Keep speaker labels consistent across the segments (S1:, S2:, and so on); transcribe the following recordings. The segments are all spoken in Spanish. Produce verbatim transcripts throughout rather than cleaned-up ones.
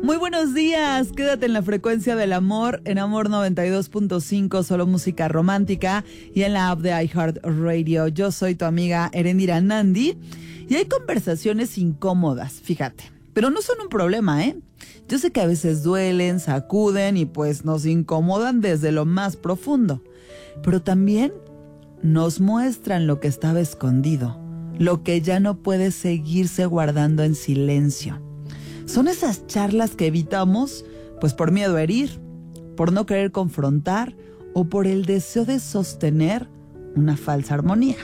S1: Muy buenos días, quédate en la frecuencia del amor, en Amor noventa y dos punto cinco, solo música romántica, y en la app de iHeartRadio. Yo soy tu amiga Erendira Nandi, y hay conversaciones incómodas, fíjate, pero no son un problema, ¿eh? Yo sé que a veces duelen, sacuden y pues nos incomodan desde lo más profundo, pero también nos muestran lo que estaba escondido, lo que ya no puede seguirse guardando en silencio. Son esas charlas que evitamos, pues por miedo a herir, por no querer confrontar o por el deseo de sostener una falsa armonía.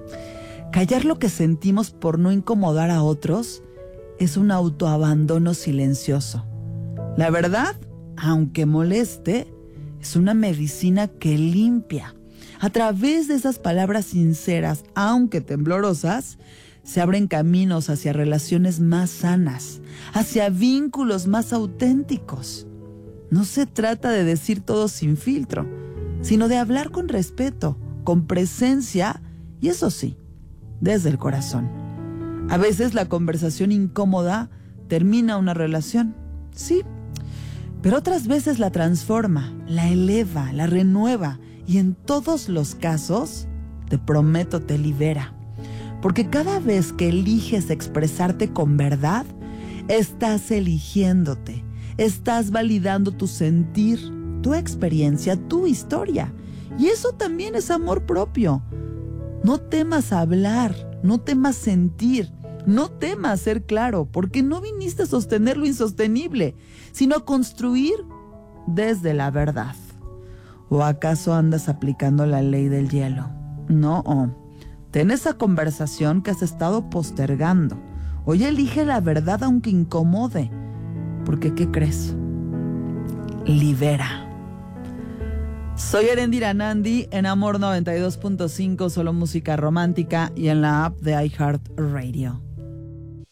S1: Callar lo que sentimos por no incomodar a otros es un autoabandono silencioso. La verdad, aunque moleste, es una medicina que limpia. A través de esas palabras sinceras, aunque temblorosas, se abren caminos hacia relaciones más sanas, hacia vínculos más auténticos. No se trata de decir todo sin filtro, sino de hablar con respeto, con presencia y eso sí, desde el corazón. A veces la conversación incómoda termina una relación, sí, pero otras veces la transforma, la eleva, la renueva y en todos los casos, te prometo, te libera. Porque cada vez que eliges expresarte con verdad, estás eligiéndote, estás validando tu sentir, tu experiencia, tu historia. Y eso también es amor propio. No temas hablar, no temas sentir, no temas ser claro, porque no viniste a sostener lo insostenible, sino a construir desde la verdad. ¿O acaso andas aplicando la ley del hielo? No. Ten esa conversación que has estado postergando. Hoy elige la verdad aunque incomode. Porque, ¿qué crees? Libera. Soy Erendira Nandi en Amor noventa y dos punto cinco, solo música romántica, y en la app de iHeartRadio.